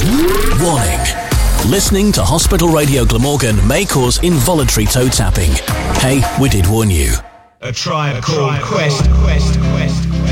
Warning. Listening to Hospital Radio Glamorgan may cause involuntary toe tapping. Hey, we did warn you. A Tribe Called Quest.